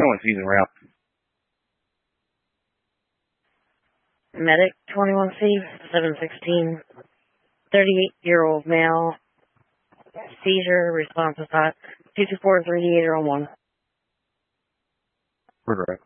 someone's using route. Medic 21C 716, 38-year-old male, seizure, response is hot, 224-3801. Right.